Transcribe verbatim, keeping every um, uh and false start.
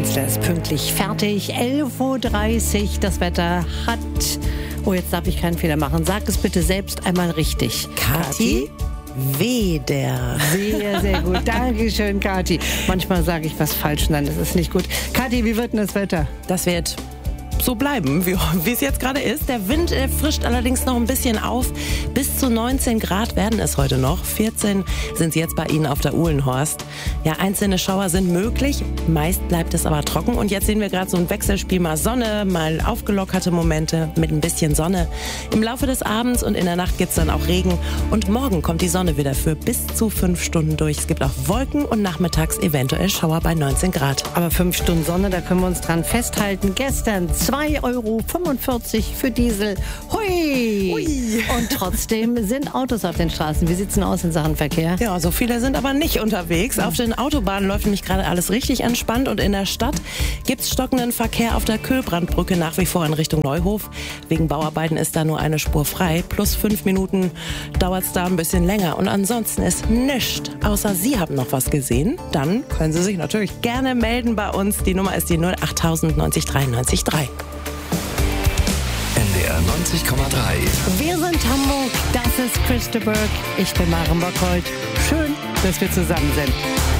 Heinzler ist pünktlich fertig. elf Uhr dreißig. Das Wetter hat... Oh, jetzt darf ich keinen Fehler machen. Sag es bitte selbst einmal richtig. Kathi? Weder. Sehr, sehr gut. Dankeschön, Kathi. Manchmal sage ich was falsch und dann ist es nicht gut. Kathi, wie wird denn das Wetter? Das wird so bleiben, wie, wie es jetzt gerade ist. Der Wind äh, frischt allerdings noch ein bisschen auf. Bis zu neunzehn Grad werden es heute noch. vierzehn sind es jetzt bei Ihnen auf der Uhlenhorst. Ja, einzelne Schauer sind möglich. Meist bleibt es aber trocken. Und jetzt sehen wir gerade so ein Wechselspiel. Mal Sonne, mal aufgelockerte Momente mit ein bisschen Sonne. Im Laufe des Abends und in der Nacht gibt es dann auch Regen. Und morgen kommt die Sonne wieder für bis zu fünf Stunden durch. Es gibt auch Wolken und nachmittags eventuell Schauer bei neunzehn Grad. Aber fünf Stunden Sonne, da können wir uns dran festhalten. Gestern zwei Euro fünfundvierzig für Diesel. Hui! Hui. Und trotzdem sind Autos auf den Straßen. Wie sieht es denn aus in Sachen Verkehr? Ja, so viele sind aber nicht unterwegs. Auf den Autobahnen läuft nämlich gerade alles richtig entspannt. Und in der Stadt gibt es stockenden Verkehr auf der Kühlbrandbrücke nach wie vor in Richtung Neuhof. Wegen Bauarbeiten ist da nur eine Spur frei. Plus fünf Minuten dauert es da ein bisschen länger. Und ansonsten ist nichts. Außer Sie haben noch was gesehen. Dann können Sie sich natürlich gerne melden bei uns. Die Nummer ist die null acht tausend neunzig dreiundneunzig drei. N D R neunzig Komma drei. Wir sind Hamburg, das ist Christa Burke. Ich bin Maren Bockholt. Schön, dass wir zusammen sind.